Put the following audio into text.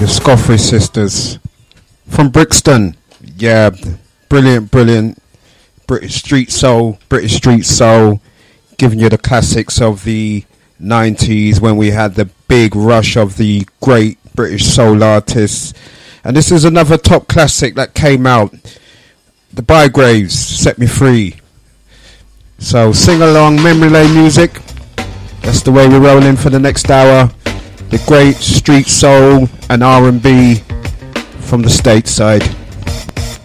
The Scoffrey Sisters from Brixton. Yeah, brilliant British street soul, giving you the classics of the 90s when we had the big rush of the great British soul artists. And this is another top classic that came out, the Bygraves, Set Me Free. So sing along, memory lane music. That's the way we're rolling for the next hour. The great street soul and R&B from the stateside.